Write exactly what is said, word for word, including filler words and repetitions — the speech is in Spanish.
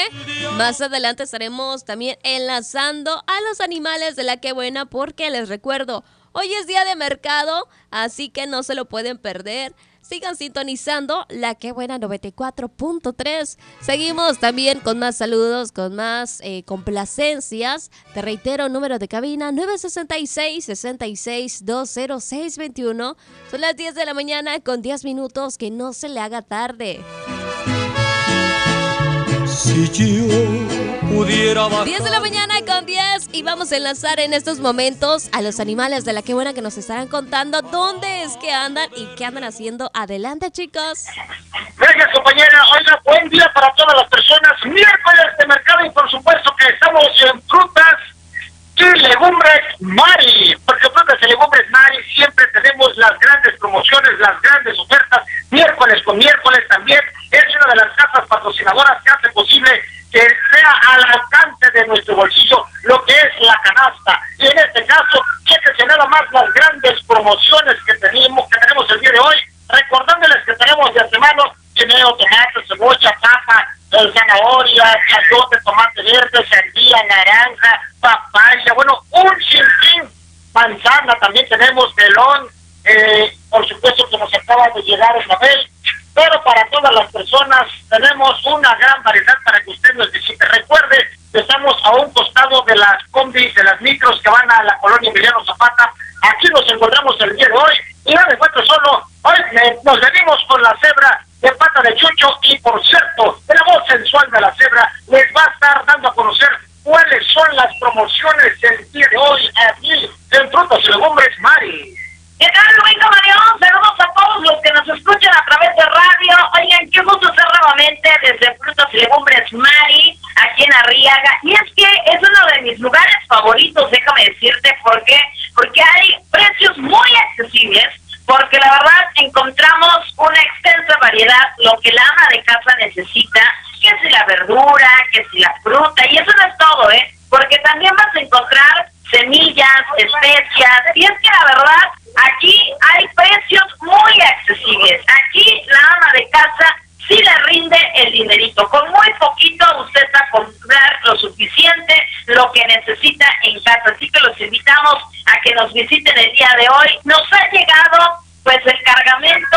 Más adelante estaremos también enlazando a los animales de la Qué Buena, porque les recuerdo, hoy es día de mercado, así que no se lo pueden perder. Sigan sintonizando la Qué Buena noventa y cuatro punto tres. Seguimos también con más saludos, con más eh, complacencias. Te reitero, número de cabina nueve seis seis, seis seis dos cero seis dos uno. Son las diez de la mañana con diez minutos, que no se le haga tarde. Si yo pudiera bajar... diez de la mañana con diez, y vamos a enlazar en estos momentos a los animales de la Qué Buena, que nos estarán contando dónde es que andan y qué andan haciendo. Adelante, chicos. Gracias, compañera. Oiga, buen día para todas las personas. Miércoles de mercado, y por supuesto que estamos en frutas y legumbres Mari, porque frutas y legumbres Mari siempre tenemos las grandes promociones, las grandes ofertas, miércoles con miércoles. También es una de las casas patrocinadoras que hace posible que sea al alcance de nuestro bolsillo lo que es la canasta. Y en este caso, fíjense nada más las grandes promociones que tenemos, que tenemos el día de hoy, recordándoles que tenemos de antemano guineo, tomate, cebolla, papa, zanahoria, chayote, tomate verde, sandía, naranja, papaya, bueno, un sinfín, manzana, también tenemos melón, eh, por supuesto que nos acaba de llegar el papel, pero para todas las personas tenemos una gran variedad para que usted nos visite. Recuerde que estamos a un costado de las combis, de las micros que van a la colonia Emiliano Zapata. Aquí nos encontramos el día de hoy, y no me encuentro solo, hoy me, nos venimos con la cebra de pata de chucho, y por cierto, de la voz sensual de la cebra les va a estar dando a conocer cuáles son las promociones del día de hoy aquí en Frutas y Legumbres Mari. ¿Qué tal, Luis Marión? Saludos a todos los que nos escuchan a través de radio. Oigan, qué gusto estar nuevamente desde Frutas y Legumbres Mari, aquí en Arriaga. Y es que es uno de mis lugares favoritos, déjame decirte por qué. Porque hay precios muy accesibles, porque la verdad encontramos una extensa variedad, lo que la ama de casa necesita, que si la verdura, que si la fruta, y eso no es todo, ¿eh? Porque también vas a encontrar semillas, especias, y es que la verdad, aquí hay precios muy accesibles. Aquí la ama de casa sí le rinde el dinerito. Con muy poquito usted va a comprar lo suficiente, lo que necesita en casa. Así que los invitamos a que nos visiten el día de hoy. Nos ha llegado pues el cargador